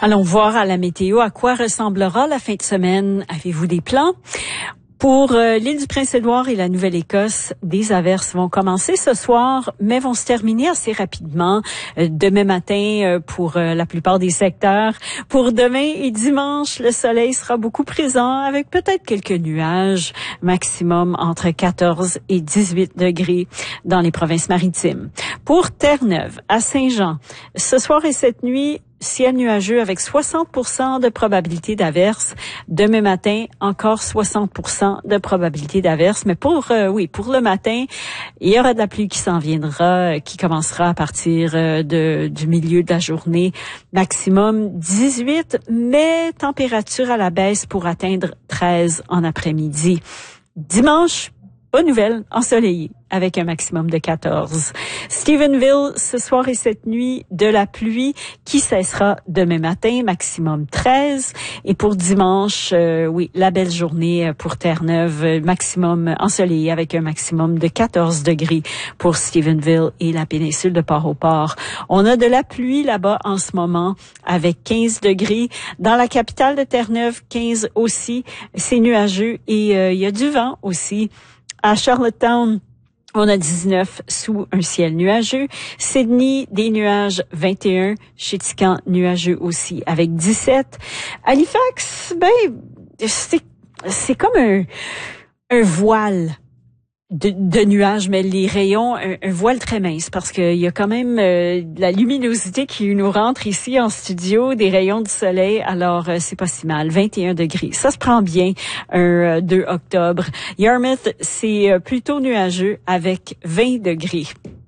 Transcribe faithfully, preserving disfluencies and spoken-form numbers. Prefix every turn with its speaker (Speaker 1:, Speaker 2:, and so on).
Speaker 1: Allons voir à la météo à quoi ressemblera la fin de semaine. Avez-vous des plans? Pour euh, l'île du Prince-Édouard et la Nouvelle-Écosse, des averses vont commencer ce soir, mais vont se terminer assez rapidement. Euh, demain matin, euh, pour euh, la plupart des secteurs. Pour demain et dimanche, le soleil sera beaucoup présent avec peut-être quelques nuages, maximum entre quatorze et dix-huit degrés dans les provinces maritimes. Pour Terre-Neuve, à Saint-Jean, ce soir et cette nuit, ciel nuageux avec soixante pour cent de probabilité d'averse. Demain matin, encore soixante pour cent de probabilité d'averse. Mais pour, euh, oui, pour le matin, il y aura de la pluie qui s'en viendra, qui commencera à partir de, du milieu de la journée. Maximum dix-huit, mais température à la baisse pour atteindre treize en après-midi. Dimanche, bonne nouvelle, ensoleillé, avec un maximum de quatorze. Stephenville, ce soir et cette nuit, de la pluie qui cessera demain matin, maximum treize. Et pour dimanche, euh, oui, la belle journée pour Terre-Neuve, maximum ensoleillé avec un maximum de quatorze degrés pour Stephenville et la péninsule de Port-au-Port. On a de la pluie là-bas en ce moment avec quinze degrés. Dans la capitale de Terre-Neuve, quinze aussi. C'est nuageux et euh, il y a du vent aussi. À Charlottetown, on a dix-neuf sous un ciel nuageux. Sydney, des nuages, vingt et un. Chéticamp, nuageux aussi avec dix-sept. Halifax, ben, c'est, c'est comme un, un voile de, de nuages, mais les rayons, un, un voile très mince parce qu'il y a quand même euh, de la luminosité qui nous rentre ici en studio, des rayons du soleil, alors euh, c'est pas si mal. vingt et un degrés, ça se prend bien un euh, deux octobre. Yarmouth, c'est euh, plutôt nuageux avec vingt degrés.